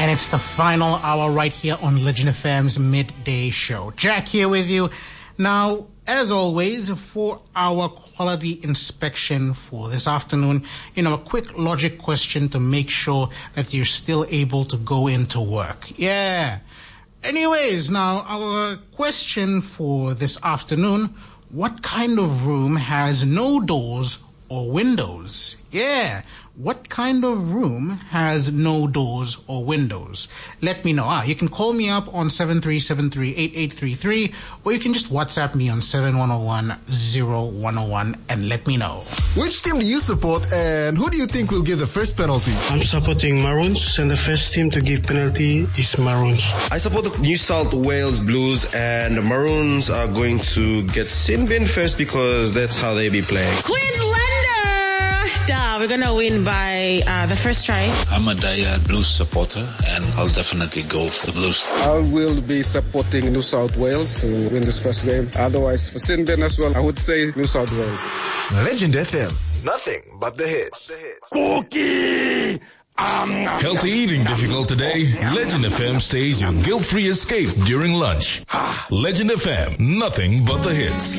And it's the final hour right here on Legend FM's Midday Show. Jack here with you. Now, as always, for our quality inspection for this afternoon, a quick logic question to make sure that you're still able to go into work. Yeah. Anyways, now, our question for this afternoon, what kind of room has no doors or windows? Yeah. What kind of room has no doors or windows? Let me know. You can call me up on 7373-8833, or you can just WhatsApp me on 7101-0101 and let me know. Which team do you support, and who do you think will give the first penalty? I'm supporting Maroons, and the first team to give penalty is Maroons. I support the New South Wales Blues, and the Maroons are going to get sin bin first because that's how they be playing. Queenslander! We're going to win by the first try. I'm a diehard Blues supporter, and I'll definitely go for the Blues. I will be supporting New South Wales to win this first game. Otherwise, for sin bin as well, I would say New South Wales. Legend FM, nothing but the hits. Cookie! Healthy eating difficult today? Legend FM stays your guilt-free escape during lunch. Legend FM, nothing but the hits.